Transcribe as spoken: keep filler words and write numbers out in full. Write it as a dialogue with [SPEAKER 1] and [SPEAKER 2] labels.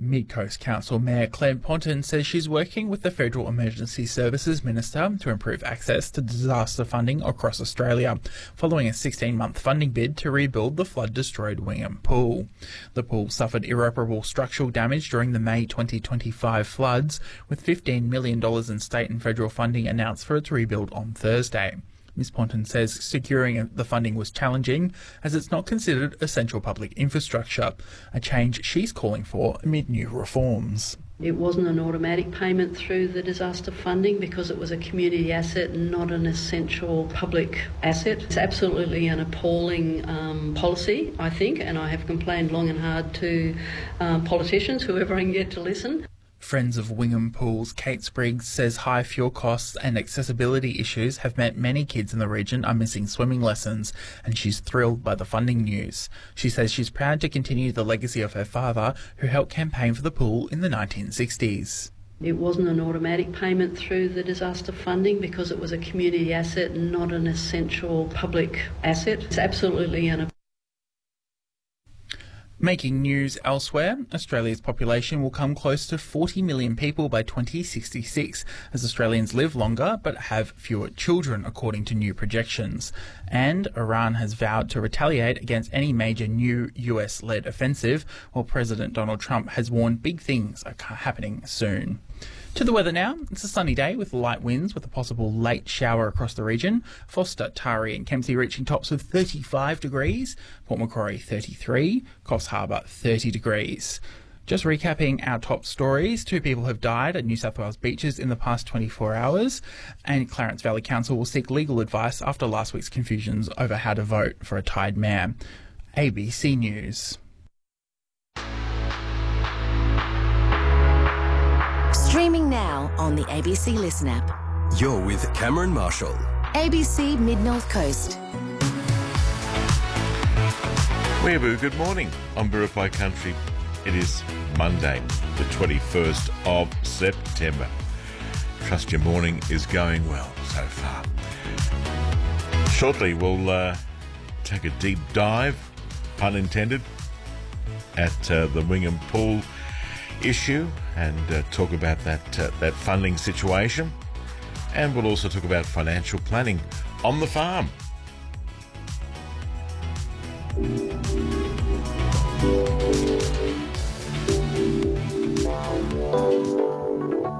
[SPEAKER 1] Mid-Coast Council Mayor Claire Ponton says she's working with the Federal Emergency Services Minister to improve access to disaster funding across Australia, following a sixteen-month funding bid to rebuild the flood-destroyed Wingham Pool. The pool suffered irreparable structural damage during the May twenty twenty-five floods, with fifteen million dollars in state and federal funding announced for its rebuild on Thursday. Miz Ponton says securing the funding was challenging as it's not considered essential public infrastructure, a change she's calling for amid new reforms.
[SPEAKER 2] It wasn't an automatic payment through the disaster funding because it was a community asset and not an essential public asset. It's absolutely an appalling um, policy, I think, and I have complained long and hard to um, politicians, whoever I can get to listen.
[SPEAKER 1] Friends of Wingham Pool's Kate Spriggs says high fuel costs and accessibility issues have meant many kids in the region are missing swimming lessons, and she's thrilled by the funding news. She says she's proud to continue the legacy of her father, who helped campaign for the pool in the nineteen sixties.
[SPEAKER 2] It wasn't an automatic payment through the disaster funding because it was a community asset and not an essential public asset. It's absolutely an
[SPEAKER 1] Making news elsewhere, Australia's population will come close to forty million people by twenty sixty-six as Australians live longer but have fewer children, according to new projections. And Iran has vowed to retaliate against any major new U S-led offensive, while President Donald Trump has warned big things are happening soon. To the weather now. It's a sunny day with light winds with a possible late shower across the region. Forster, Taree and Kempsey reaching tops of thirty-five degrees. Port Macquarie thirty-three. Coffs Harbour thirty degrees. Just recapping our top stories. Two people have died at New South Wales beaches in the past twenty-four hours. And Clarence Valley Council will seek legal advice after last week's confusions over how to vote for a tied mare. A B C News.
[SPEAKER 3] Streaming now on the A B C Listen app.
[SPEAKER 4] You're with Cameron Marshall.
[SPEAKER 3] A B C Mid-North Coast.
[SPEAKER 5] Weeaboo, good morning on Biripi Country. It is Monday, the twenty-first of September. Trust your morning is going well so far. Shortly, we'll uh, take a deep dive, pun intended, at uh, the Wingham Pool issue and uh, talk about that uh, that funding situation, and we'll also talk about financial planning on the farm